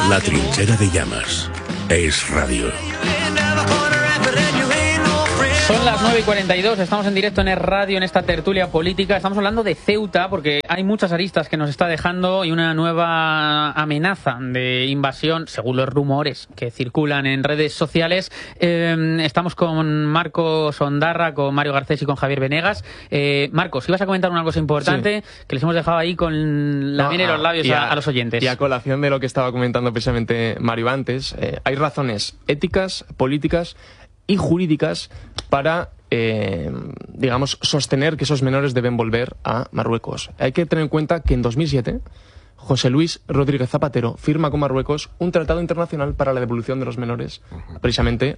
La trinchera de llamas es radio. Son las 9:42, estamos en directo en Es Radio, en esta tertulia política. Estamos hablando de Ceuta porque hay muchas aristas que nos está dejando y una nueva amenaza de invasión, según los rumores que circulan en redes sociales. Estamos con Marcos Ondarra, con Mario Garcés y con Javier Venegas. Marcos, ibas a comentar una cosa importante que les hemos dejado ahí con la miel en los labios a los oyentes. Y a colación de lo que estaba comentando precisamente Mario antes, hay razones éticas, políticas y jurídicas para, digamos, sostener que esos menores deben volver a Marruecos. Hay que tener en cuenta que en 2007 José Luis Rodríguez Zapatero firma con Marruecos un tratado internacional para la devolución de los menores precisamente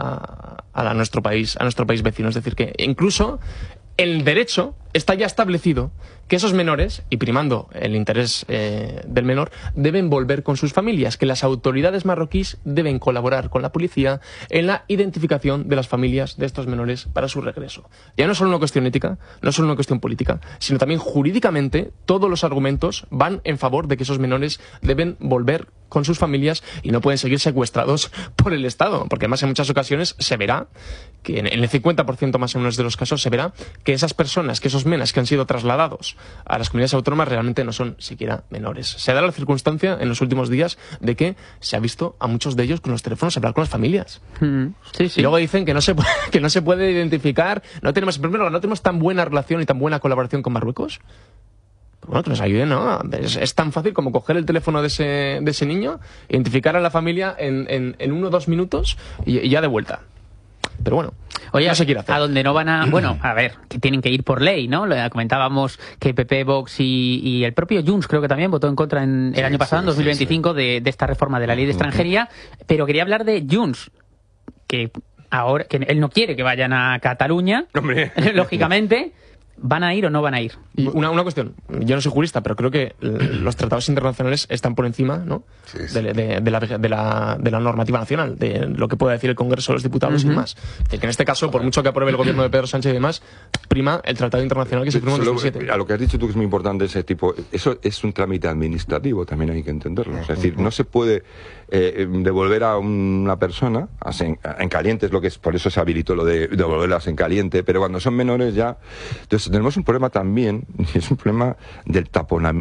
a nuestro país vecino. Es decir, que incluso el derecho está ya establecido que esos menores, y primando el interés del menor, deben volver con sus familias, que las autoridades marroquíes deben colaborar con la policía en la identificación de las familias de estos menores para su regreso. Ya no es solo una cuestión ética, no es solo una cuestión política, sino también jurídicamente todos los argumentos van en favor de que esos menores deben volver con sus familias y no pueden seguir secuestrados por el Estado, porque además en muchas ocasiones se verá que en el 50% más o menos de los casos se verá que esas personas, que esos menas que han sido trasladados a las comunidades autónomas realmente no son siquiera menores. Se da la circunstancia en los últimos días de que se ha visto a muchos de ellos con los teléfonos hablar con las familias. Sí, sí. Y luego dicen que no se puede identificar, primero, no tenemos tan buena relación y tan buena colaboración con Marruecos. Bueno, que nos ayuden, ¿no? Es tan fácil como coger el teléfono de ese niño, identificar a la familia en 1 o 2 minutos y ya de vuelta. Pero bueno, oye, no se quiere hacer. A donde no van a... Bueno, a ver, que tienen que ir por ley, ¿no? Comentábamos que PP, Vox y el propio Junts creo que también votó en contra el año pasado, en 2025, de esta reforma de la ley de extranjería. Pero quería hablar de Junts, que ahora que él no quiere que vayan a Cataluña, lógicamente. ¿Van a ir o no van a ir? Y una cuestión, yo no soy jurista, pero creo que los tratados internacionales están por encima, ¿no? Sí, sí. De la normativa nacional, de lo que pueda decir el Congreso de los Diputados y más. Que en este caso, por mucho que apruebe el gobierno de Pedro Sánchez y demás, prima el tratado internacional que se firmó en 2007. A lo que has dicho tú, que es muy importante ese tipo, eso es un trámite administrativo, también hay que entenderlo. Es decir, no se puede devolver a una persona en caliente, es lo que es, por eso se habilitó lo de devolverlas en caliente, pero cuando son menores ya. Entonces tenemos un problema también, y es un problema del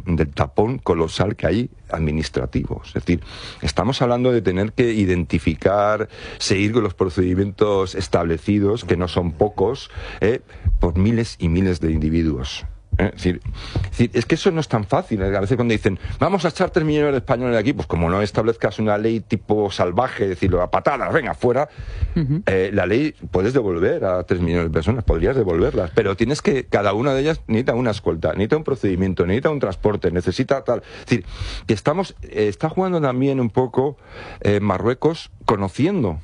tapón colosal que hay administrativo. Es decir, estamos hablando de tener que identificar, seguir con los procedimientos establecidos, que no son pocos, por miles y miles de individuos. Es decir, es que eso no es tan fácil. A veces cuando dicen, vamos a echar 3 millones de españoles de aquí, pues como no establezcas una ley tipo salvaje, decirlo a patadas, venga, fuera, la ley puedes devolver a 3 millones de personas, podrías devolverlas, pero tienes que, cada una de ellas necesita una escolta, necesita un procedimiento, necesita un transporte, necesita tal. Es decir, que está jugando también un poco Marruecos conociendo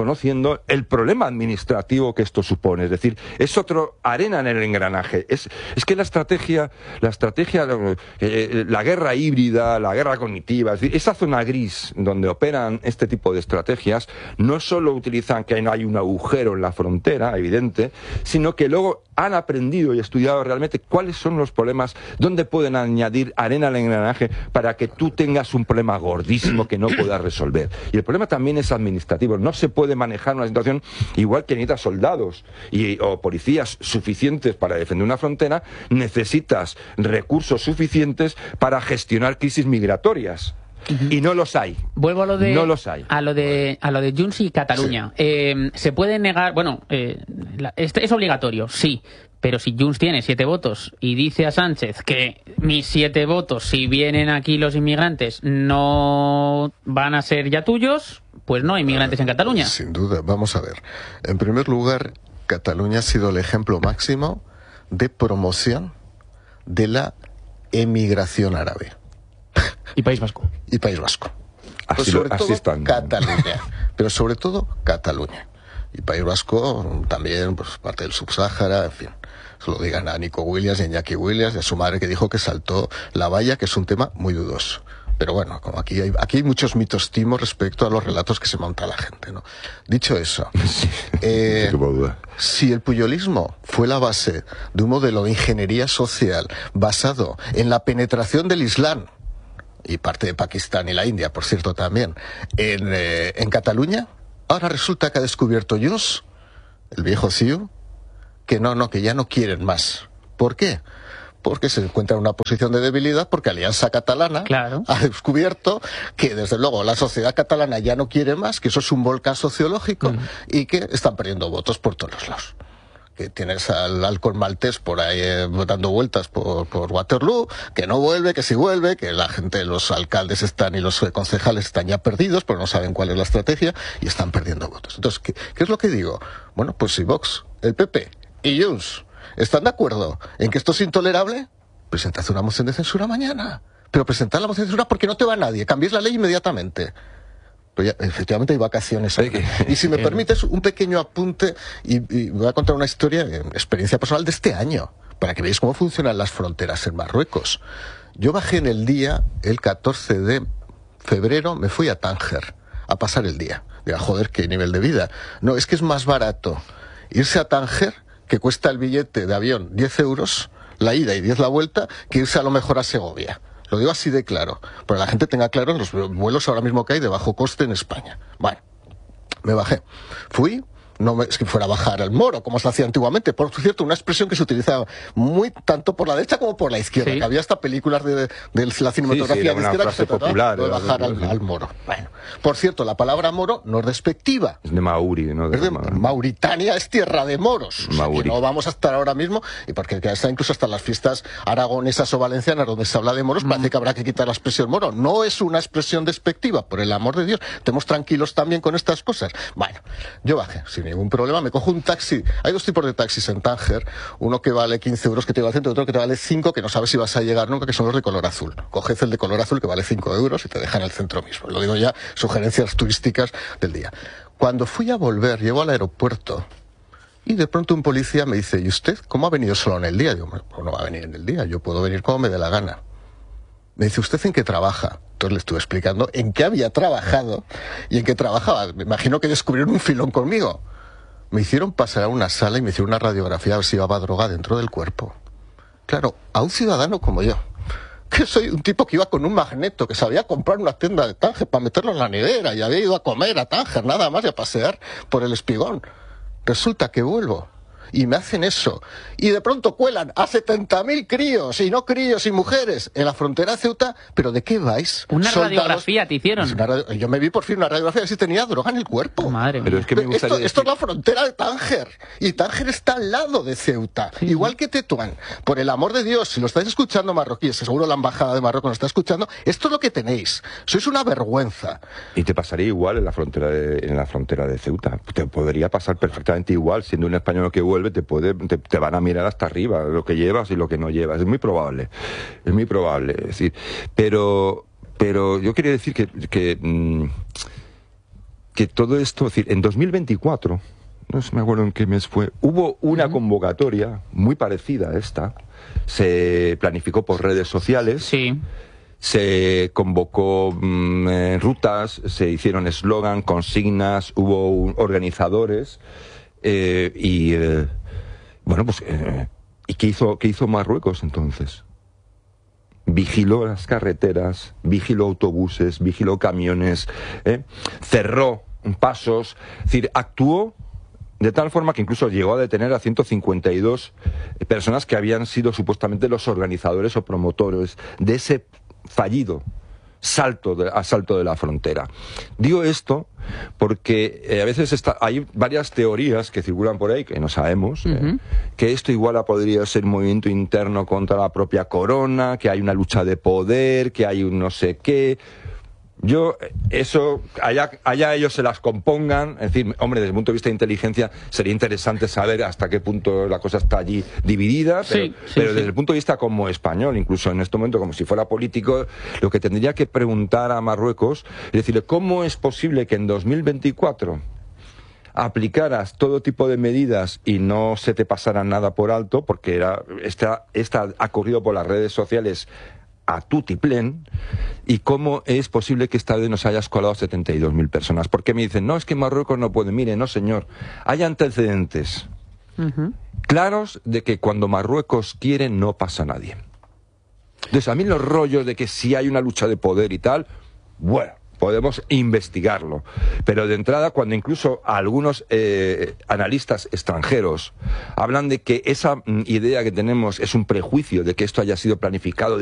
el problema administrativo que esto supone. Es decir, es otro arena en el engranaje. Es que la estrategia, la guerra híbrida, la guerra cognitiva, es decir, esa zona gris donde operan este tipo de estrategias, no solo utilizan que no hay un agujero en la frontera, evidente, sino que luego han aprendido y estudiado realmente cuáles son los problemas, dónde pueden añadir arena al engranaje para que tú tengas un problema gordísimo que no puedas resolver. Y el problema también es administrativo. No se puede manejar una situación igual que necesitas soldados o policías suficientes para defender una frontera, necesitas recursos suficientes para gestionar crisis migratorias. Y no los hay. Vuelvo a lo de, no los hay. A lo de Junts y Cataluña. Sí. Se puede negar, bueno, es obligatorio, sí. Pero si Junts tiene 7 votos y dice a Sánchez que mis 7 votos, si vienen aquí los inmigrantes, no van a ser ya tuyos, pues no hay inmigrantes en Cataluña. Sin duda, vamos a ver. En primer lugar, Cataluña ha sido el ejemplo máximo de promoción de la emigración árabe. Y País Vasco. Y País Vasco. Así están. Cataluña. Pero sobre todo Cataluña. Y País Vasco también, pues parte del Subsáhara, en fin. Se lo digan a Nico Williams y a Iñaki Williams y a su madre que dijo que saltó la valla, que es un tema muy dudoso. Pero bueno, como aquí hay muchos mitos timos respecto a los relatos que se monta la gente, ¿no? Dicho eso, si el puyolismo fue la base de un modelo de ingeniería social basado en la penetración del Islam y parte de Pakistán y la India, por cierto, también, en Cataluña, ahora resulta que ha descubierto Junts, el viejo CiU, que que ya no quieren más. ¿Por qué? Porque se encuentra en una posición de debilidad, porque Alianza Catalana ha descubierto que, desde luego, la sociedad catalana ya no quiere más, que eso es un volcán sociológico y que están perdiendo votos por todos los lados. Que tienes al halcón maltés por ahí dando vueltas por Waterloo, que no vuelve, que sí vuelve, que la gente, los alcaldes y los concejales están ya perdidos, porque no saben cuál es la estrategia y están perdiendo votos. Entonces, ¿qué es lo que digo? Bueno, pues si Vox, el PP y Junts ¿están de acuerdo en que esto es intolerable? Presentad una moción de censura mañana. Pero presentad la moción de censura porque no te va nadie. Cambiéis la ley inmediatamente. Pero ya, efectivamente hay vacaciones. Y si me permites un pequeño apunte, y voy a contar una historia, experiencia personal de este año, para que veáis cómo funcionan las fronteras en Marruecos. Yo bajé en el día, el 14 de febrero, me fui a Tánger a pasar el día. Diga, joder, qué nivel de vida. No, es que es más barato irse a Tánger, que cuesta el billete de avión 10 euros, la ida y 10 la vuelta, que irse a lo mejor a Segovia. Lo digo así de claro, para que la gente tenga claro los vuelos ahora mismo que hay de bajo coste en España. Bueno, me bajé. Fui, no es que fuera a bajar al Moro, como se hacía antiguamente. Por cierto, una expresión que se utilizaba muy tanto por la derecha como por la izquierda, que había hasta películas de la cinematografía de izquierda que se trataba de bajar al Moro. Bueno, por cierto, la palabra moro no es despectiva. Es de Mauri, ¿no? Mauritania es tierra de moros. O sea, que no vamos a estar ahora mismo, y porque está incluso hasta las fiestas aragonesas o valencianas donde se habla de moros, parece que habrá que quitar la expresión moro. No es una expresión despectiva, por el amor de Dios. Estemos tranquilos también con estas cosas. Bueno, yo bajé sin ningún problema, me cojo un taxi. Hay dos tipos de taxis en Tánger, uno que vale 15 euros que te lleva al centro, y otro que te vale 5, que no sabes si vas a llegar nunca, que son los de color azul. Coges el de color azul que vale 5 euros y te deja en el centro mismo. Lo digo ya, sugerencias turísticas del día. Cuando fui a volver, llego al aeropuerto y de pronto un policía me dice, ¿y usted cómo ha venido solo en el día? Digo, pues no va a venir en el día, yo puedo venir como me dé la gana. Me dice, ¿usted en qué trabaja? Entonces le estuve explicando en qué había trabajado y en qué trabajaba. Me imagino que descubrieron un filón conmigo. Me hicieron pasar a una sala y me hicieron una radiografía a ver si llevaba droga dentro del cuerpo. Claro, a un ciudadano como yo, que soy un tipo que iba con un magneto, que sabía comprar una tienda de Tánger para meterlo en la nevera y había ido a comer a Tánger nada más y a pasear por el Espigón. Resulta que vuelvo y me hacen eso. Y de pronto cuelan a 70.000 críos, y no críos y mujeres, en la frontera de Ceuta. ¿Pero de qué vais? Una radiografía te hicieron. Yo me vi por fin una radiografía de si tenía droga en el cuerpo. Madre mía. Pero es que me gustaría esto es la frontera de Tánger. Y Tánger está al lado de Ceuta. Sí. Igual que Tetuán. Por el amor de Dios, si lo estáis escuchando marroquíes, seguro la embajada de Marruecos nos está escuchando, esto es lo que tenéis. Sois una vergüenza. Y te pasaría igual en la frontera de Ceuta. Te podría pasar perfectamente igual. Siendo un español que vuelve, te van a mirar hasta arriba lo que llevas y lo que no llevas. Es muy probable. Es muy probable. Es decir, pero yo quería decir que todo esto, es decir, en 2024, no sé, me acuerdo en qué mes fue, hubo una convocatoria muy parecida a esta. Se planificó por redes sociales. Sí. Se convocó rutas, se hicieron eslogan, consignas, hubo organizadores bueno, pues, ¿y qué hizo Marruecos entonces? Vigiló las carreteras, vigiló autobuses, vigiló camiones, cerró pasos, es decir, actuó de tal forma que incluso llegó a detener a 152 personas que habían sido supuestamente los organizadores o promotores de ese fallido asalto de la frontera. Digo esto porque a veces hay varias teorías que circulan por ahí que no sabemos, que esto igual podría ser un movimiento interno contra la propia corona, que hay una lucha de poder, que hay un no sé qué. Yo, eso, allá ellos se las compongan. Es decir, hombre, desde el punto de vista de inteligencia sería interesante saber hasta qué punto la cosa está allí dividida, pero desde el punto de vista como español, incluso en este momento como si fuera político, lo que tendría que preguntar a Marruecos es decirle, ¿cómo es posible que en 2024 aplicaras todo tipo de medidas y no se te pasara nada por alto? Porque esta ha corrido por las redes sociales a tutiplén, y cómo es posible que esta vez nos hayas colado 72.000 personas. Porque me dicen, no, es que Marruecos no puede. Mire, no señor, hay antecedentes claros de que cuando Marruecos quiere no pasa nadie. Entonces, a mí los rollos de que si hay una lucha de poder y tal, bueno, podemos investigarlo. Pero de entrada, cuando incluso algunos analistas extranjeros hablan de que esa idea que tenemos es un prejuicio de que esto haya sido planificado